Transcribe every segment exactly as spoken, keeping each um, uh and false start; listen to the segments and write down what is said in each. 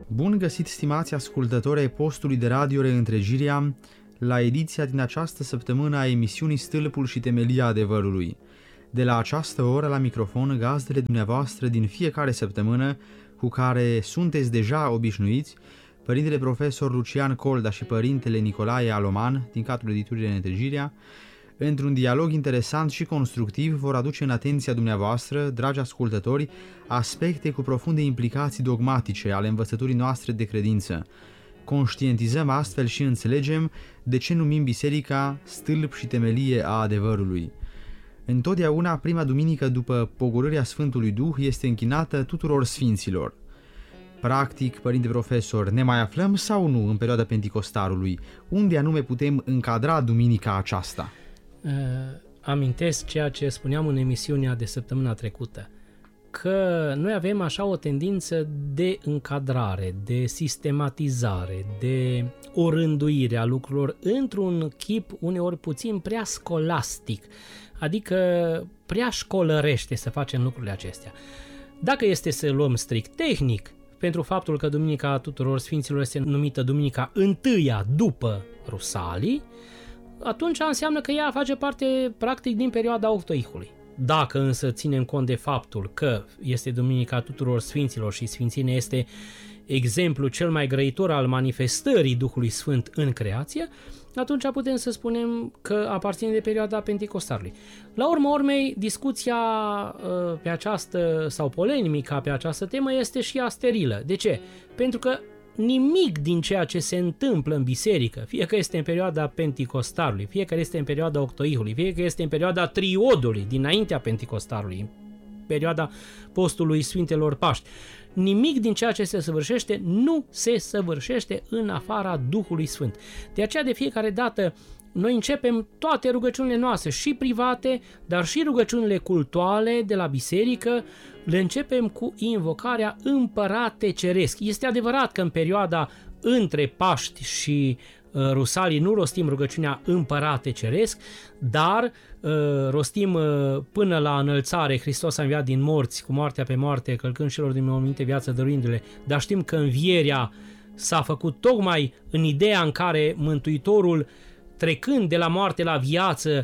Bun găsit, stimați ascultători ai postului de radio Reîntregirea, la ediția din această săptămână a emisiunii Stâlpul și Temelia Adevărului. De la această oră la microfon, gazdele dumneavoastră din fiecare săptămână, cu care sunteți deja obișnuiți, părintele profesor Lucian Colda și părintele Nicolae Aloman, din cadrul editurii Reîntregirea, într-un dialog interesant și constructiv, vor aduce în atenția dumneavoastră, dragi ascultători, aspecte cu profunde implicații dogmatice ale învățăturii noastre de credință. Conștientizăm astfel și înțelegem de ce numim biserica stâlp și temelie a adevărului. Întotdeauna, prima duminică după pogorârea Sfântului Duh este închinată tuturor sfinților. Practic, părinte profesor, ne mai aflăm sau nu în perioada Penticostalului? Unde anume putem încadra duminica aceasta? Uh, amintesc ceea ce spuneam în emisiunea de săptămâna trecută, că noi avem așa o tendință de încadrare, de sistematizare, de orânduire a lucrurilor într-un chip uneori puțin prea scolastic, adică prea școlărește să facem lucrurile acestea. Dacă este să luăm strict tehnic, pentru faptul că Duminica Tuturor Sfinților este numită Duminica întâia după Rusalii, atunci înseamnă că ea face parte practic din perioada Octoihului. Dacă însă ținem cont de faptul că este Duminica Tuturor Sfinților și Sfințenia este exemplul cel mai grăitor al manifestării Duhului Sfânt în creație, atunci putem să spunem că aparține de perioada Penticostalului. La urma urmei, discuția pe această, sau polemica pe această temă este și ea sterilă. De ce? Pentru că nimic din ceea ce se întâmplă în biserică, fie că este în perioada Penticostalului, fie că este în perioada Octoihului, fie că este în perioada Triodului, dinaintea Penticostalului, în perioada postului Sfintelor Paști, nimic din ceea ce se săvârșește nu se săvârșește în afara Duhului Sfânt. De aceea, de fiecare dată, noi începem toate rugăciunile noastre, și private, dar și rugăciunile cultuale de la biserică, le începem cu invocarea Împărate Ceresc. Este adevărat că în perioada între Paști și uh, Rusalii nu rostim rugăciunea Împărate Ceresc, dar uh, rostim uh, până la înălțare, Hristos a înviat din morți, cu moartea pe moarte, călcând celor din morminte viață dăruindu-le, dar știm că învierea s-a făcut tocmai în ideea în care Mântuitorul, trecând de la moarte la viață,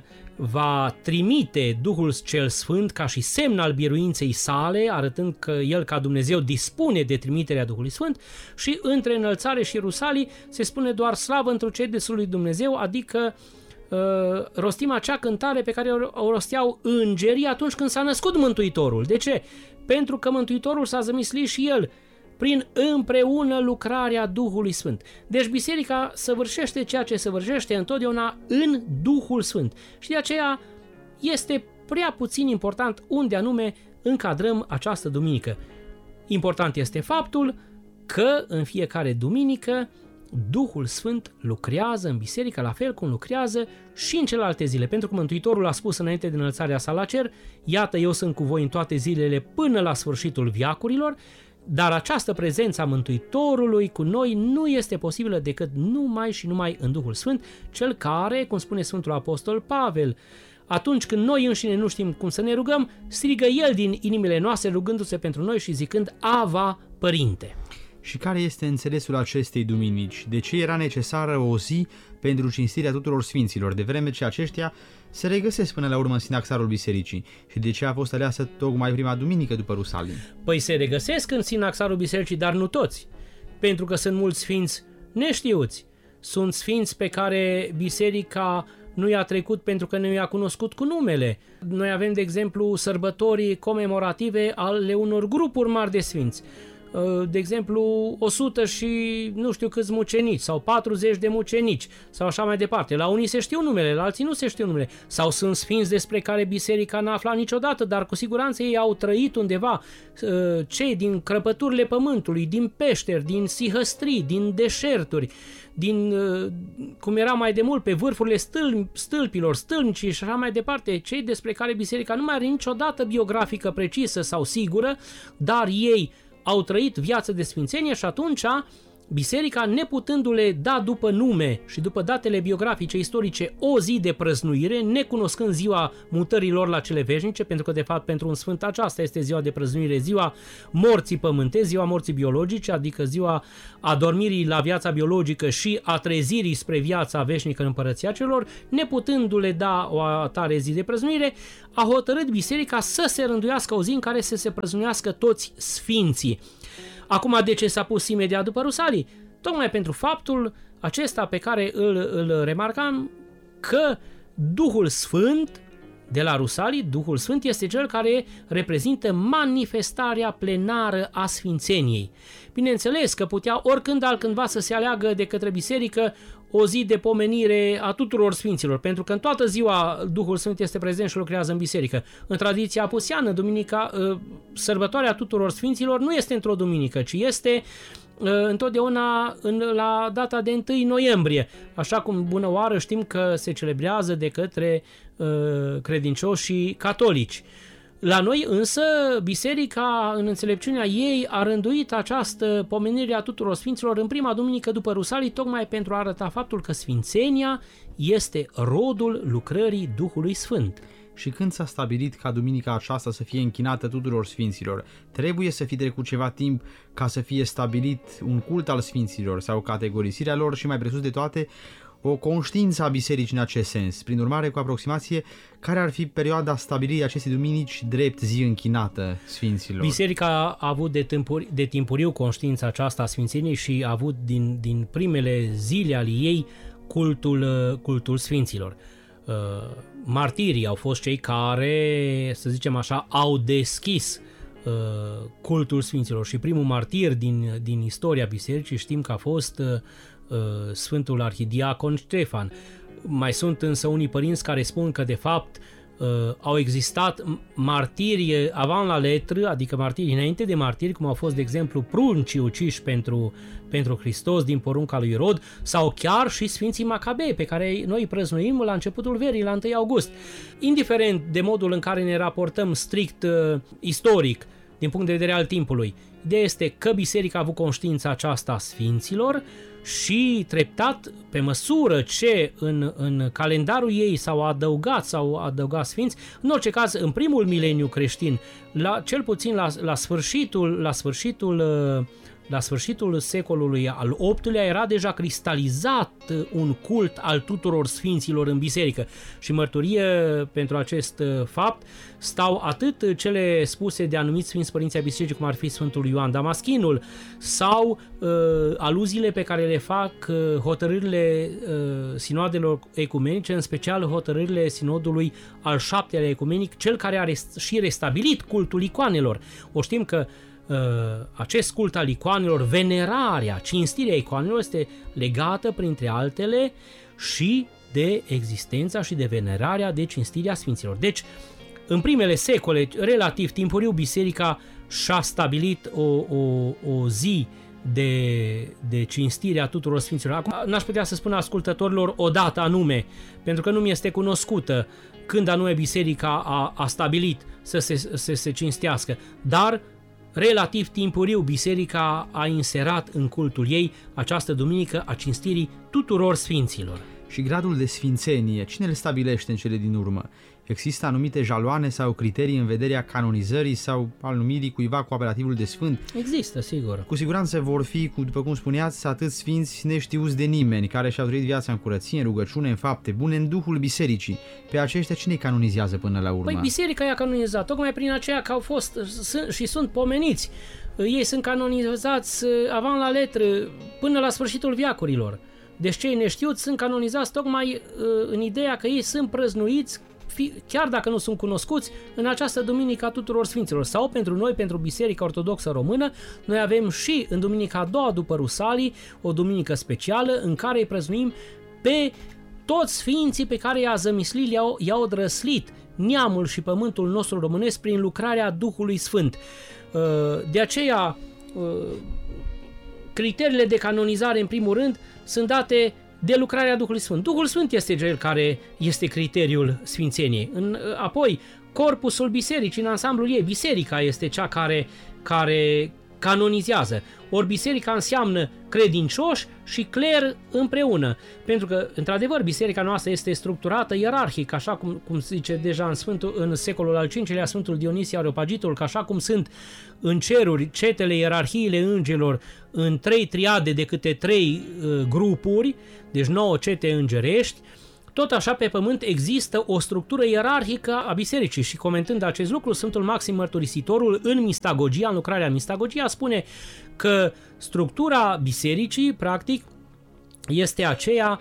va trimite Duhul cel Sfânt ca și semn al biruinței sale, arătând că El ca Dumnezeu dispune de trimiterea Duhului Sfânt, și între înălțare și Rusalii se spune doar slavă întru cei de sus lui Dumnezeu, adică uh, rostim acea cântare pe care o rosteau îngerii atunci când s-a născut Mântuitorul. De ce? Pentru că Mântuitorul s-a zămislit și El prin împreună lucrarea Duhului Sfânt. Deci biserica săvârșește ceea ce săvârșește întotdeauna în Duhul Sfânt. Și de aceea este prea puțin important unde anume încadrăm această duminică. Important este faptul că în fiecare duminică Duhul Sfânt lucrează în biserică, la fel cum lucrează și în celelalte zile. Pentru că Mântuitorul a spus înainte de înălțarea sa la cer: iată, eu sunt cu voi în toate zilele până la sfârșitul veacurilor. Dar această prezență a Mântuitorului cu noi nu este posibilă decât numai și numai în Duhul Sfânt, cel care, cum spune Sfântul Apostol Pavel, atunci când noi înșine nu știm cum să ne rugăm, strigă El din inimile noastre rugându-se pentru noi și zicând Ava, Părinte. Și care este înțelesul acestei duminici? De ce era necesară o zi pentru cinstirea tuturor sfinților, de vreme ce aceștia se regăsesc până la urmă în sinaxarul bisericii? Și de ce a fost aleasă tocmai prima duminică după Rusalii? Păi se regăsesc în sinaxarul bisericii, dar nu toți, pentru că sunt mulți sfinți neștiuți. Sunt sfinți pe care biserica nu i-a trecut pentru că nu i-a cunoscut cu numele. Noi avem, de exemplu, sărbătorii comemorative ale unor grupuri mari de sfinți. De exemplu, o sută și nu știu câți mucenici sau patruzeci de mucenici sau așa mai departe. La unii se știu numele, la alții nu se știu numele. Sau sunt sfinți despre care biserica n-a aflat niciodată, dar cu siguranță ei au trăit undeva, cei din crăpăturile pământului, din peșteri, din sihăstrii, din deșerturi, din, cum era mai de mult, pe vârfurile stâlp, stâlpilor, stâlnicii și așa mai departe, cei despre care biserica nu mai are niciodată biografică precisă sau sigură, dar ei au trăit viață de sfințenie și atunci biserica, neputându-le da după nume și după datele biografice istorice o zi de prăznuire, necunoscând ziua mutărilor la cele veșnice, pentru că de fapt pentru un sfânt aceasta este ziua de prăznuire, ziua morții pământești, ziua morții biologice, adică ziua adormirii la viața biologică și a trezirii spre viața veșnică în împărăția celor, neputându-le da o atare zi de prăznuire, a hotărât biserica să se rânduiască o zi în care să se prăznuiască toți sfinții. Acum, de ce s-a pus imediat după Rusalii? Tocmai pentru faptul acesta pe care îl, îl remarcam, că Duhul Sfânt de la Rusalii, Duhul Sfânt este cel care reprezintă manifestarea plenară a sfințeniei. Bineînțeles că putea oricând altcândva să se aleagă de către biserică o zi de pomenire a tuturor sfinților, pentru că în toată ziua Duhul Sfânt este prezent și lucrează în biserică. În tradiția apuseană, duminica, sărbătoarea tuturor sfinților nu este într-o duminică, ci este întotdeauna în, la data de întâi noiembrie, așa cum bună oară știm că se celebrează de către uh, credincioșii catolici. La noi însă, biserica, în înțelepciunea ei, a rânduit această pomenire a tuturor sfinților în prima duminică după Rusalii, tocmai pentru a arăta faptul că sfințenia este rodul lucrării Duhului Sfânt. Și când s-a stabilit ca duminica aceasta să fie închinată tuturor sfinților, trebuie să fi trecut ceva timp ca să fie stabilit un cult al sfinților sau categorisirea lor și, mai presus de toate, o conștiință a bisericii în acest sens. Prin urmare, cu aproximație, care ar fi perioada stabilirii acestei duminici drept zi închinată sfinților? Biserica a avut de, timpuri, de timpuriu conștiința aceasta a sfințeniei și a avut din, din primele zile ale ei cultul, cultul sfinților. Martirii au fost cei care, să zicem așa, au deschis cultul sfinților și primul martir din, din istoria bisericii știm că a fost Sfântul Arhidiacon Ștefan. Mai sunt însă unii părinți care spun că de fapt au existat martiri avant la letră, adică martiri înainte de martiri, cum au fost de exemplu pruncii uciși pentru, pentru Hristos din porunca lui Irod, sau chiar și Sfinții Macabei, pe care noi îi prăznuim la începutul verii, la întâi august. Indiferent de modul în care ne raportăm strict uh, istoric, din punct de vedere al timpului, ideea este că biserica a avut conștiința aceasta a sfinților și treptat, pe măsură ce în, în calendarul ei s-au adăugat sau adăugat sfinți, în orice caz, în primul mileniu creștin, la, cel puțin la, la sfârșitul, la sfârșitul la sfârșitul secolului al optulea era deja cristalizat un cult al tuturor sfinților în biserică și mărturie pentru acest fapt stau atât cele spuse de anumiți sfinți părinți ai bisericii, cum ar fi Sfântul Ioan Damaschinul, sau uh, aluziile pe care le fac uh, hotărârile uh, sinoadelor ecumenice, în special hotărârile sinodului al șaptelea ecumenic, cel care a rest- și restabilit cultul icoanelor. O știm că Uh, acest cult al icoanelor, venerarea, cinstirea icoanelor este legată printre altele și de existența și de venerarea, de cinstirea sfinților. Deci, în primele secole, relativ timpuriu, biserica și-a stabilit o, o, o zi de, de cinstire a tuturor sfinților. Acum n-aș putea să spun ascultătorilor o dată anume, pentru că nu mi este cunoscută când anume biserica a, a stabilit să se, să se cinstească, dar relativ timpuriu, biserica a inserat în cultul ei această duminică a cinstirii tuturor sfinților. Și gradul de sfințenie, cine le stabilește în cele din urmă? Există anumite jaloane sau criterii în vederea canonizării sau al numirii cuiva cu apelativul de sfânt? Există, sigur. Cu siguranță vor fi, după cum spuneați, atât sfinți neștiuți de nimeni, care și-au trăit viața în curăție, în rugăciune, în fapte bune, în duhul bisericii. Pe aceștia cine canonizează până la urmă? Păi biserica i-a canonizat, tocmai prin aceea că au fost sunt, și sunt pomeniți. Ei sunt canonizați avant la letră până la sfârșitul veacurilor. Deci cei neștiuți sunt canonizați tocmai în ideea că ei sunt prăznuiți, chiar dacă nu sunt cunoscuți, în această duminică a tuturor sfinților. Sau pentru noi, pentru Biserica Ortodoxă Română, noi avem și în duminica a doua după Rusalii o duminică specială în care îi prăznuim pe toți sfinții pe care i-a zămislit, i-au, i-au odrăslit neamul și pământul nostru românesc prin lucrarea Duhului Sfânt. De aceea, criteriile de canonizare, în primul rând, sunt date de lucrarea Duhului Sfânt. Duhul Sfânt este cel care este criteriul sfințeniei. În, apoi, corpusul bisericii, în ansamblul ei, biserica este cea care, care canonizează. Ori biserica înseamnă credincioși și cler împreună. Pentru că, într-adevăr, biserica noastră este structurată ierarhic, așa cum, cum zice deja în, Sfântul, în secolul al cincilea Sfântul Dionisie Areopagitul, că așa cum sunt în ceruri cetele, ierarhiile îngerilor în trei triade de câte trei uh, grupuri, deci nouă cete îngerești, tot așa pe pământ există o structură ierarhică a bisericii și comentând acest lucru, Sfântul Maxim Mărturisitorul în Mistagogia, în lucrarea Mistagogia, spune că structura bisericii, practic, este aceea,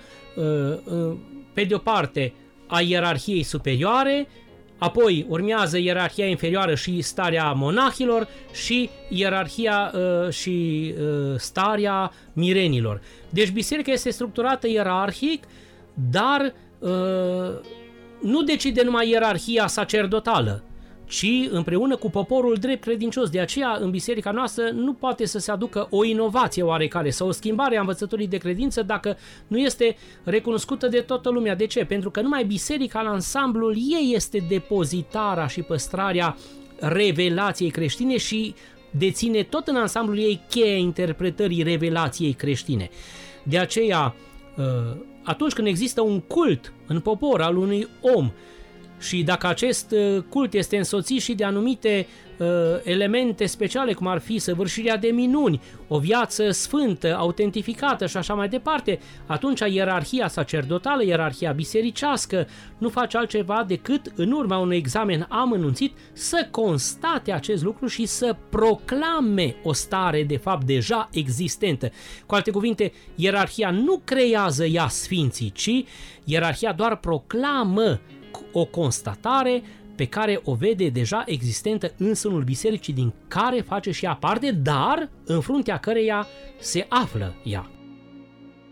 pe de o parte, a ierarhiei superioare, apoi urmează ierarhia inferioară și starea monahilor și ierarhia uh, și uh, starea mirenilor. Deci biserica este structurată ierarhic, dar uh, nu decide numai ierarhia sacerdotală, ci împreună cu poporul drept credincios. De aceea, în biserica noastră nu poate să se aducă o inovație oarecare sau o schimbare a învățăturii de credință dacă nu este recunoscută de toată lumea. De ce? Pentru că numai biserica în ansamblul ei este depozitarea și păstrarea revelației creștine și deține tot în ansamblul ei cheia interpretării revelației creștine. De aceea, atunci când există un cult în popor al unui om și dacă acest cult este însoțit și de anumite uh, elemente speciale, cum ar fi săvârșirea de minuni, o viață sfântă, autentificată și așa mai departe, atunci ierarhia sacerdotală, ierarhia bisericească nu face altceva decât, în urma unui examen amănunțit, să constate acest lucru și să proclame o stare de fapt deja existentă. Cu alte cuvinte, ierarhia nu creează ea sfinții, ci ierarhia doar proclamă o constatare pe care o vede deja existentă în sânul bisericii din care face și ea parte, dar în fruntea căreia se află ea.